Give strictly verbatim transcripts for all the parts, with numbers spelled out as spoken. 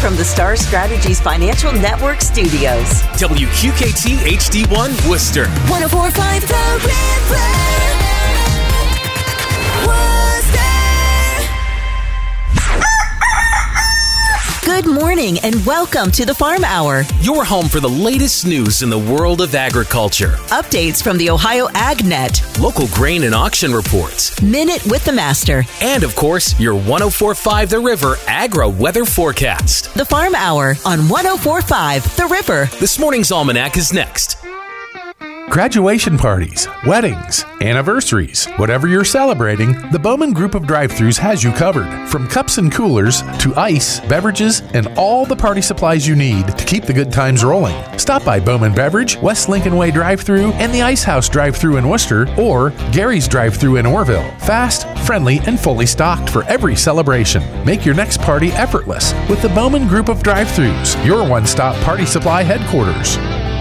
from the Star Strategies Financial Network studios. W Q K T H D one Worcester. one oh four point five The River. Good morning and welcome to the Farm Hour. Your home for the latest news in the world of agriculture. Updates from the Ohio AgNet. Local grain and auction reports. Minute with the Master. And of course, your one oh four point five The River Agro Weather Forecast. The Farm Hour on one oh four point five The River. This morning's almanac is next. Graduation parties, weddings, anniversaries, whatever you're celebrating, the Bowman Group of Drive-Thrus has you covered. From cups and coolers to ice, beverages, and all the party supplies you need to keep the good times rolling. Stop by Bowman Beverage, West Lincoln Way Drive-Thru, and the Ice House Drive-Thru in Worcester, or Gary's Drive-Thru in Orville. Fast, friendly, and fully stocked for every celebration. Make your next party effortless with the Bowman Group of Drive-Thrus, your one-stop party supply headquarters.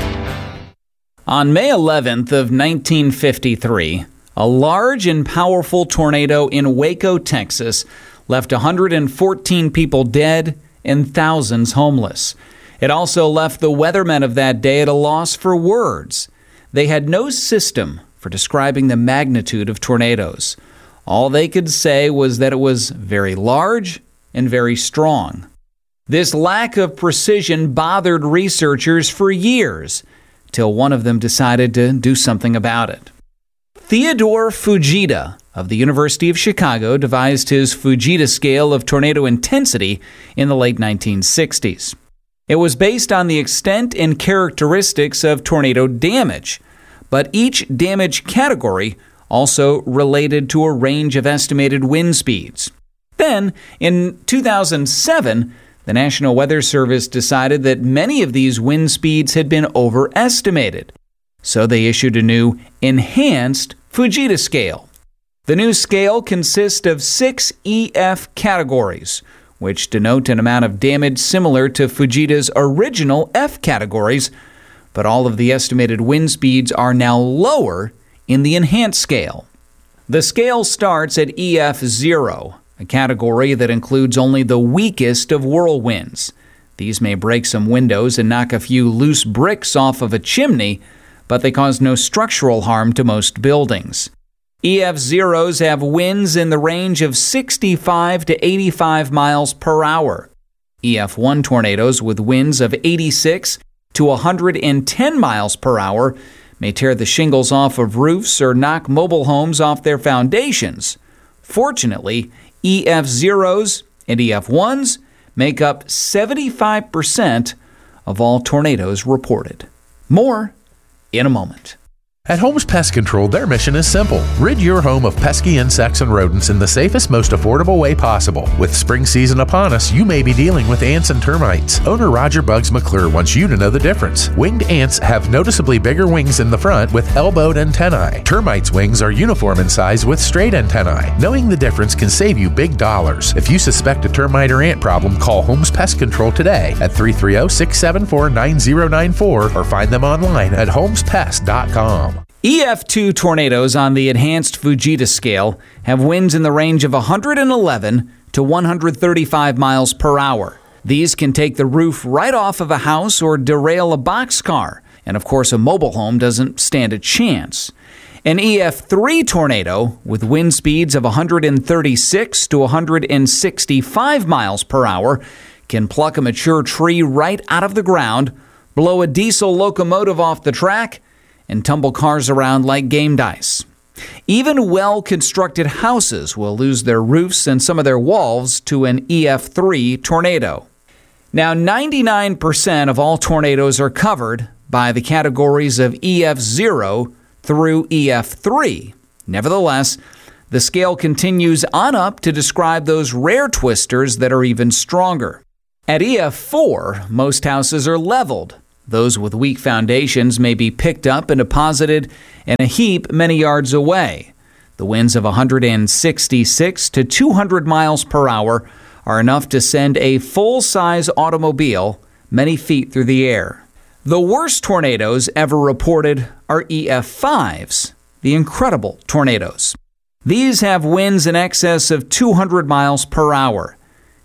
On May eleventh of nineteen fifty-three, a large and powerful tornado in Waco, Texas, left one hundred fourteen people dead and thousands homeless. It also left the weathermen of that day at a loss for words. They had no system for describing the magnitude of tornadoes. All they could say was that it was very large and very strong. This lack of precision bothered researchers for years, till one of them decided to do something about it. Theodore Fujita of the University of Chicago devised his Fujita scale of tornado intensity in the late nineteen sixties. It was based on the extent and characteristics of tornado damage, but each damage category also related to a range of estimated wind speeds. Then, in two thousand seven, the National Weather Service decided that many of these wind speeds had been overestimated, so they issued a new enhanced Fujita scale. The new scale consists of six E F categories, which denote an amount of damage similar to Fujita's original F categories, but all of the estimated wind speeds are now lower in the enhanced scale. The scale starts at E F zero, a category that includes only the weakest of whirlwinds. These may break some windows and knock a few loose bricks off of a chimney, but they cause no structural harm to most buildings. E F zeros have winds in the range of sixty-five to eighty-five miles per hour. E F one tornadoes with winds of eighty-six to one hundred ten miles per hour may tear the shingles off of roofs or knock mobile homes off their foundations. Fortunately, E F zeros and E F ones make up seventy-five percent of all tornadoes reported. More in a moment. At Holmes Pest Control, their mission is simple. Rid your home of pesky insects and rodents in the safest, most affordable way possible. With spring season upon us, you may be dealing with ants and termites. Owner Roger Bugs McClure wants you to know the difference. Winged ants have noticeably bigger wings in the front with elbowed antennae. Termites' wings are uniform in size with straight antennae. Knowing the difference can save you big dollars. If you suspect a termite or ant problem, call Holmes Pest Control today at three three zero, six seven four, nine zero nine four or find them online at holmes pest dot com. E F two tornadoes on the enhanced Fujita scale have winds in the range of one hundred eleven to one hundred thirty-five miles per hour. These can take the roof right off of a house or derail a boxcar, and of course a mobile home doesn't stand a chance. An E F three tornado with wind speeds of one hundred thirty-six to one hundred sixty-five miles per hour can pluck a mature tree right out of the ground, blow a diesel locomotive off the track, and tumble cars around like game dice. Even well-constructed houses will lose their roofs and some of their walls to an E F three tornado. Now, ninety-nine percent of all tornadoes are covered by the categories of E F zero through E F three. Nevertheless, the scale continues on up to describe those rare twisters that are even stronger. At E F four, most houses are leveled. Those with weak foundations may be picked up and deposited in a heap many yards away. The winds of one hundred sixty-six to two hundred miles per hour are enough to send a full-size automobile many feet through the air. The worst tornadoes ever reported are E F fives, the incredible tornadoes. These have winds in excess of two hundred miles per hour.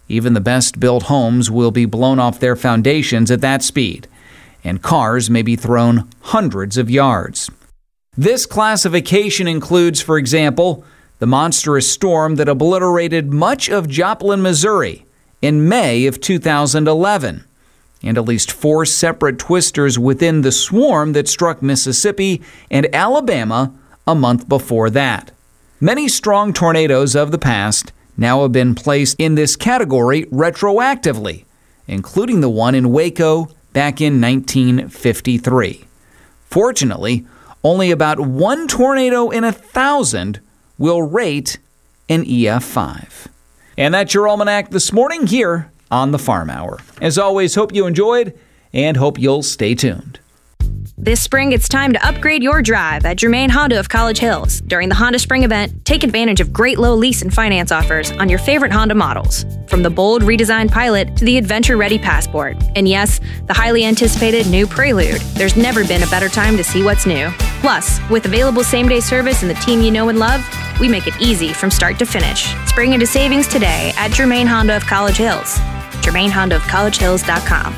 Even the best-built homes will be blown off their foundations at that speed, and cars may be thrown hundreds of yards. This classification includes, for example, the monstrous storm that obliterated much of Joplin, Missouri in May of two thousand eleven, and at least four separate twisters within the swarm that struck Mississippi and Alabama a month before that. Many strong tornadoes of the past now have been placed in this category retroactively, including the one in Waco back in nineteen fifty-three. Fortunately, only about one tornado in a thousand will rate an E F five. And that's your Almanac this morning here on the Farm Hour. As always, hope you enjoyed and hope you'll stay tuned. This spring, it's time to upgrade your drive at Germain Honda of College Hills. During the Honda Spring event, take advantage of great low lease and finance offers on your favorite Honda models. From the bold redesigned Pilot to the adventure-ready Passport. And yes, the highly anticipated new Prelude. There's never been a better time to see what's new. Plus, with available same-day service and the team you know and love, we make it easy from start to finish. Spring into savings today at Germain Honda of College Hills. Germain Honda of College Hills dot com.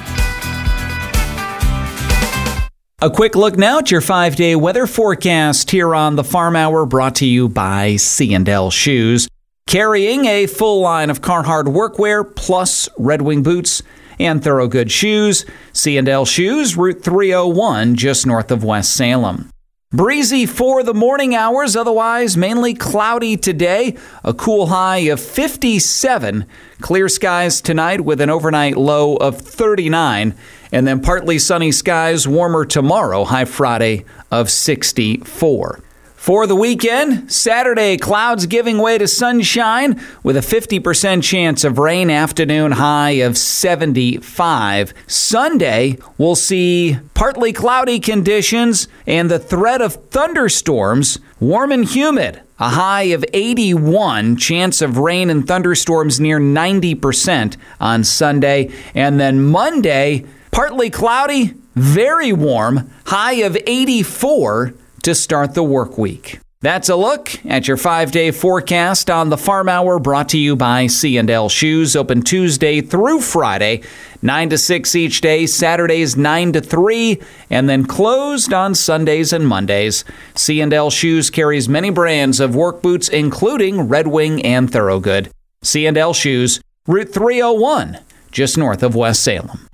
A quick look now at your five-day weather forecast here on the Farm Hour, brought to you by C and L Shoes. Carrying a full line of Carhartt workwear plus Red Wing boots and Thorogood shoes. C and L Shoes, Route three oh one, just north of West Salem. Breezy for the morning hours, otherwise mainly cloudy today. A cool high of fifty-seven. Clear skies tonight with an overnight low of thirty-nine. And then partly sunny skies, warmer tomorrow, high Friday of sixty-four. For the weekend, Saturday, clouds giving way to sunshine with a fifty percent chance of rain, afternoon high of seventy-five. Sunday, we'll see partly cloudy conditions and the threat of thunderstorms, warm and humid. A high of eighty-one, chance of rain and thunderstorms near ninety percent on Sunday. And then Monday, partly cloudy, very warm, high of eighty-four to start the work week. That's a look at your five-day forecast on the Farm Hour, brought to you by C and L Shoes. Open Tuesday through Friday, nine to six each day, Saturdays nine to three, and then closed on Sundays and Mondays. C and L Shoes carries many brands of work boots, including Red Wing and Thorogood. C and L Shoes, Route three oh one, just north of West Salem.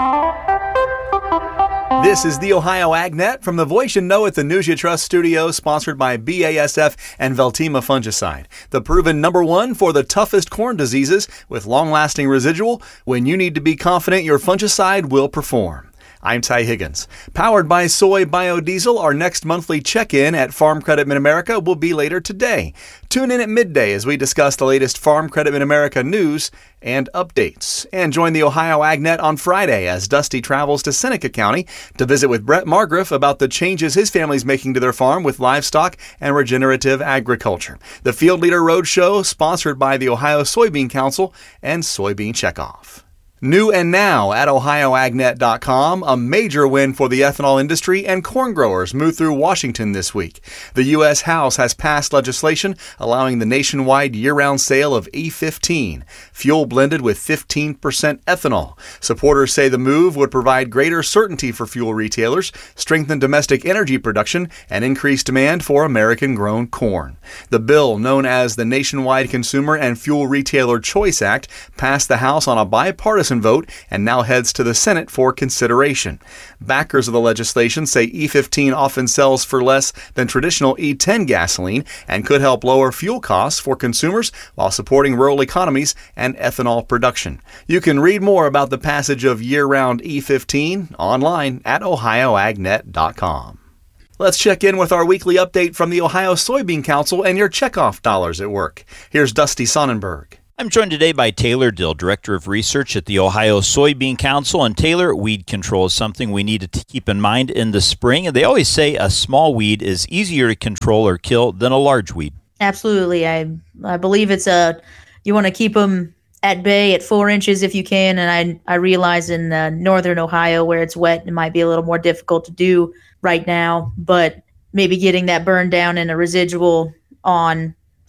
This is the Ohio AgNet from the Voice You Know at the News You Trust studio, sponsored by B A S F and Veltima Fungicide, the proven number one for the toughest corn diseases with long-lasting residual when you need to be confident your fungicide will perform. I'm Ty Higgins. Powered by Soy Biodiesel, our next monthly check-in at Farm Credit Mid-America will be later today. Tune in at midday as we discuss the latest Farm Credit Mid-America news and updates. And join the Ohio AgNet on Friday as Dusty travels to Seneca County to visit with Brett Margriff about the changes his family's making to their farm with livestock and regenerative agriculture. The Field Leader Roadshow, sponsored by the Ohio Soybean Council and Soybean Checkoff. New and now at ohio ag net dot com, a major win for the ethanol industry and corn growers moved through Washington this week. The U S House has passed legislation allowing the nationwide year-round sale of E fifteen, fuel blended with fifteen percent ethanol. Supporters say the move would provide greater certainty for fuel retailers, strengthen domestic energy production, and increase demand for American-grown corn. The bill, known as the Nationwide Consumer and Fuel Retailer Choice Act, passed the House on a bipartisan vote and now heads to the Senate for consideration. Backers of the legislation say E fifteen often sells for less than traditional E ten gasoline and could help lower fuel costs for consumers while supporting rural economies and ethanol production. You can read more about the passage of year-round E fifteen online at ohio ag net dot com. Let's check in with our weekly update from the Ohio Soybean Council and your checkoff dollars at work. Here's Dusty Sonnenberg. I'm joined today by Taylor Dill, Director of Research at the Ohio Soybean Council. And Taylor, weed control is something we need to keep in mind in the spring. And they always say a small weed is easier to control or kill than a large weed. Absolutely. I I believe it's a, you want to keep them at bay at four inches if you can. And I, I realize in uh, northern Ohio where it's wet, it might be a little more difficult to do right now. But maybe getting that burn down and a residual on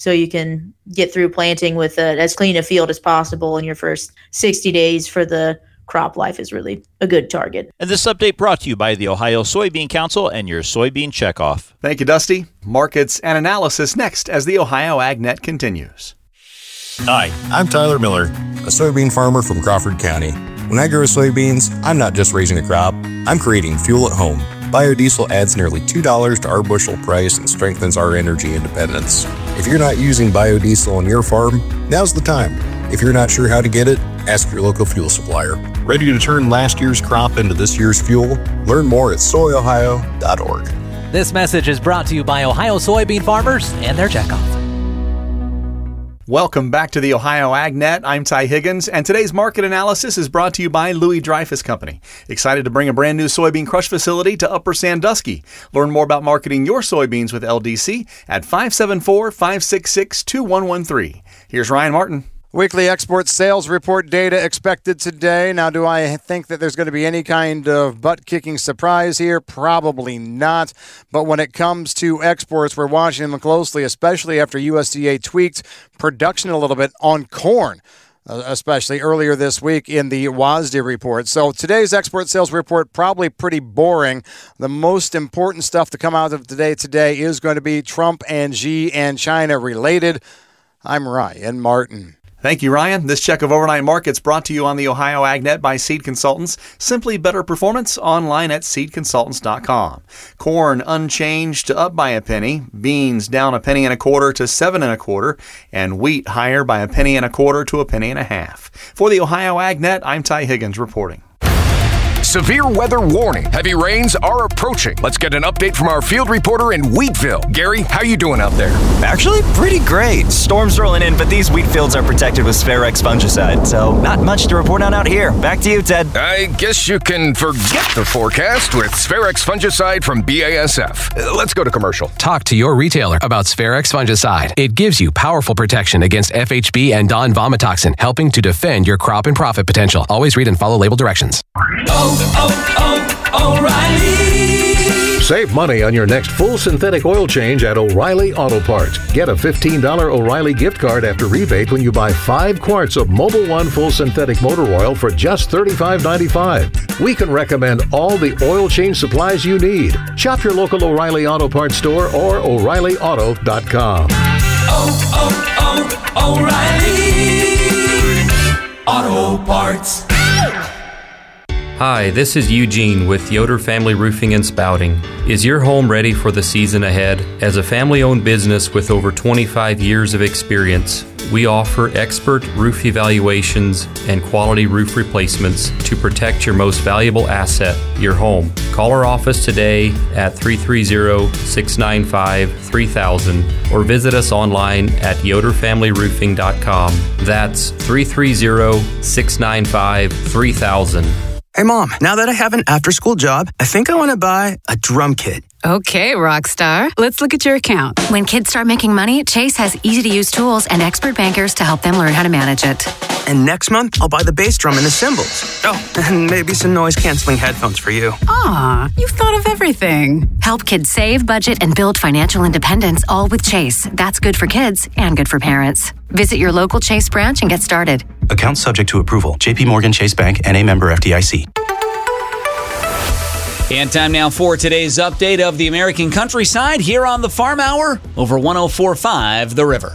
so you can get through planting with a, as clean a field as possible in your first sixty days for the crop life is really a good target. And this update brought to you by the Ohio Soybean Council and your soybean checkoff. Thank you, Dusty. Markets and analysis next as the Ohio AgNet continues. Hi, I'm Tyler Miller, a soybean farmer from Crawford County. When I grow soybeans, I'm not just raising a crop, I'm creating fuel at home. Biodiesel adds nearly two dollars to our bushel price and strengthens our energy independence. If you're not using biodiesel on your farm, now's the time. If you're not sure how to get it, ask your local fuel supplier. Ready to turn last year's crop into this year's fuel? Learn more at soy ohio dot org. This message is brought to you by Ohio soybean farmers and their checkoff. Welcome back to the Ohio AgNet. I'm Ty Higgins, and today's market analysis is brought to you by Louis Dreyfus Company. Excited to bring a brand new soybean crush facility to Upper Sandusky. Learn more about marketing your soybeans with L D C at five seven four, five six six, two one one three. Here's Ryan Martin. Weekly export sales report data expected today. Now, do I think that there's going to be any kind of butt-kicking surprise here? Probably not. But when it comes to exports, we're watching them closely, especially after U S D A tweaked production a little bit on corn, uh, especially earlier this week in the W A S D report. So today's export sales report probably pretty boring. The most important stuff to come out of today today is going to be Trump and Xi and China related. I'm Ryan Martin. Thank you, Ryan. This check of overnight markets brought to you on the Ohio AgNet by Seed Consultants. Simply better performance online at seed consultants dot com. Corn unchanged to up by a penny. Beans down a penny and a quarter to seven and a quarter. And wheat higher by a penny and a quarter to a penny and a half. For the Ohio AgNet, I'm Ty Higgins reporting. Severe weather warning. Heavy rains are approaching. Let's get an update from our field reporter in Wheatville. Gary, how you doing out there? Actually, pretty great. Storms rolling in, but these wheat fields are protected with Spharex fungicide, so not much to report on out here. Back to you, Ted. I guess you can forget the forecast with Spharex fungicide from B A S F. Uh, let's go to commercial. Talk to your retailer about Spharex fungicide. It gives you powerful protection against F H B and Don vomitoxin, helping to defend your crop and profit potential. Always read and follow label directions. Oh, oh, oh, O'Reilly! Save money on your next full synthetic oil change at O'Reilly Auto Parts. Get a fifteen dollars O'Reilly gift card after rebate when you buy five quarts of Mobil One full synthetic motor oil for just thirty-five ninety-five. We can recommend all the oil change supplies you need. Shop your local O'Reilly Auto Parts store or O'Reilly Auto dot com. Oh, oh, oh, O'Reilly Auto Parts. Hi, this is Eugene with Yoder Family Roofing and Spouting. Is your home ready for the season ahead? As a family-owned business with over twenty-five years of experience, we offer expert roof evaluations and quality roof replacements to protect your most valuable asset, your home. Call our office today at three three zero, six nine five, three thousand or visit us online at yoder family roofing dot com. That's three three zero, six nine five, three thousand. Hey, Mom, now that I have an after-school job, I think I want to buy a drum kit. Okay, Rockstar. Let's look at your account. When kids start making money, Chase has easy-to-use tools and expert bankers to help them learn how to manage it. And next month, I'll buy the bass drum and the cymbals. Oh, and maybe some noise-canceling headphones for you. Aw, you've thought of everything. Help kids save, budget, and build financial independence, all with Chase. That's good for kids and good for parents. Visit your local Chase branch and get started. Account subject to approval. J P Morgan Chase Bank, N A member F D I C. And time now for today's update of the American countryside here on the Farm Hour over one oh four point five The River.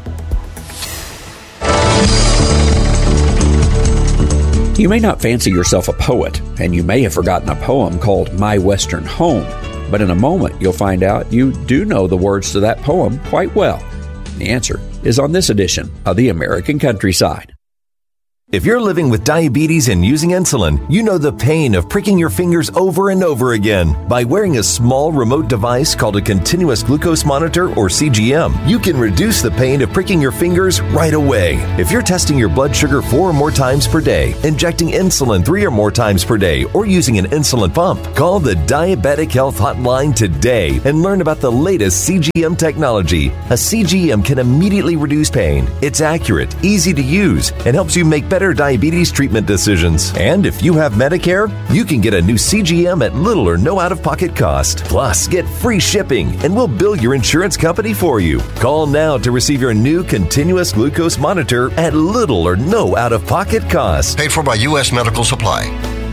You may not fancy yourself a poet, and you may have forgotten a poem called My Western Home, but in a moment you'll find out you do know the words to that poem quite well. The answer is on this edition of the American Countryside. If you're living with diabetes and using insulin, you know the pain of pricking your fingers over and over again. By wearing a small remote device called a continuous glucose monitor, or C G M, you can reduce the pain of pricking your fingers right away. If you're testing your blood sugar four or more times per day, injecting insulin three or more times per day, or using an insulin pump, call the Diabetic Health Hotline today and learn about the latest C G M technology. A C G M can immediately reduce pain. It's accurate, easy to use, and helps you make better better diabetes treatment decisions. And if you have Medicare, you can get a new C G M at little or no out-of-pocket cost. Plus, get free shipping, and we'll bill your insurance company for you. Call now to receive your new continuous glucose monitor at little or no out-of-pocket cost. Paid for by U S Medical Supply.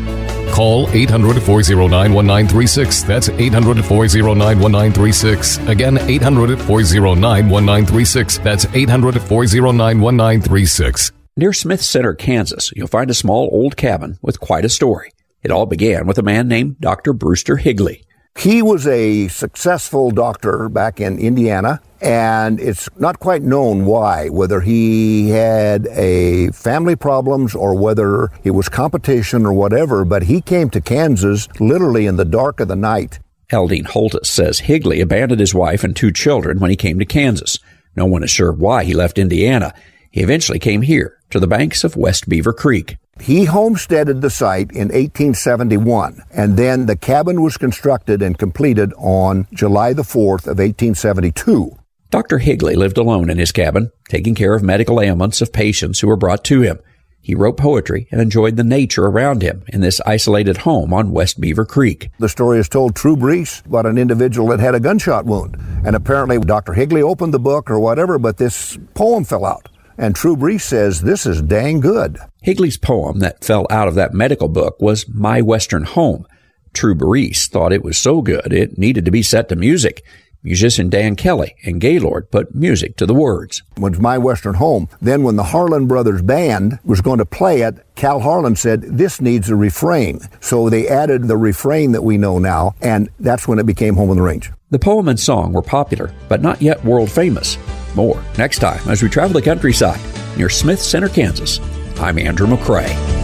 Call eight hundred, four oh nine, one nine three six. That's eight hundred, four oh nine, one nine three six. Again, eight hundred, four oh nine, one nine three six. That's eight hundred, four oh nine, one nine three six. Near Smith Center, Kansas, you'll find a small old cabin with quite a story. It all began with a man named Doctor Brewster Higley. He was a successful doctor back in Indiana, and it's not quite known why, whether he had a family problems or whether it was competition or whatever, but he came to Kansas literally in the dark of the night. Eldine Holtis says Higley abandoned his wife and two children when he came to Kansas. No one is sure why he left Indiana. He eventually came here to the banks of West Beaver Creek. He homesteaded the site in eighteen seventy-one, and then the cabin was constructed and completed on July the fourth of eighteen seventy-two. Doctor Higley lived alone in his cabin, taking care of medical ailments of patients who were brought to him. He wrote poetry and enjoyed the nature around him in this isolated home on West Beaver Creek. The story is told True Brees about an individual that had a gunshot wound, and apparently Doctor Higley opened the book or whatever, but this poem fell out. And True Brees says, this is dang good. Higley's poem that fell out of that medical book was My Western Home. True Brees thought it was so good it needed to be set to music. Musician Dan Kelly and Gaylord put music to the words. When it's My Western Home, then when the Harlan Brothers Band was going to play it, Cal Harlan said, this needs a refrain. So they added the refrain that we know now, and that's when it became Home on the Range. The poem and song were popular, but not yet world famous. More next time as we travel the countryside near Smith Center, Kansas. I'm Andrew McCrae.